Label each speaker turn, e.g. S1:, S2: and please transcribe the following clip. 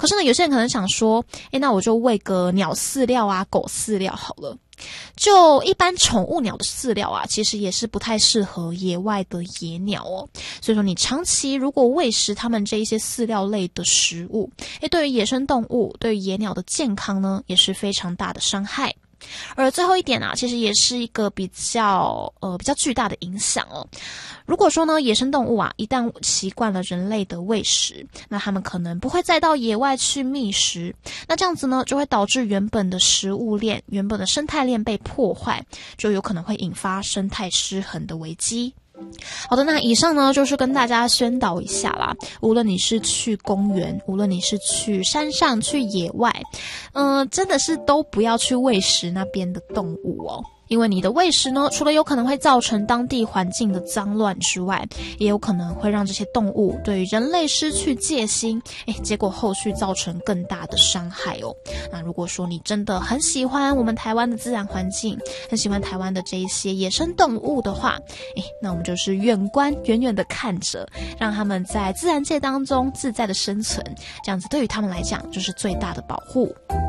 S1: 可是呢，有些人可能想说，那我就喂个鸟饲料啊、狗饲料好了。就一般宠物鸟的饲料啊，其实也是不太适合野外的野鸟哦。所以说，你长期如果喂食它们这一些饲料类的食物，对于野生动物、对于野鸟的健康呢，也是非常大的伤害。而最后一点啊，其实也是一个比较巨大的影响哦。如果说呢，野生动物啊，一旦习惯了人类的喂食，那它们可能不会再到野外去觅食，那这样子呢，就会导致原本的食物链、原本的生态链被破坏，就有可能会引发生态失衡的危机。好的，那以上呢就是跟大家宣导一下啦。无论你是去公园，无论你是去山上、去野外，真的是都不要去喂食那边的动物哦。因为你的喂食呢，除了有可能会造成当地环境的脏乱之外，也有可能会让这些动物对于人类失去戒心，结果后续造成更大的伤害哦。那如果说你真的很喜欢我们台湾的自然环境，很喜欢台湾的这一些野生动物的话，那我们就是远远的看着，让他们在自然界当中自在的生存，这样子对于他们来讲就是最大的保护。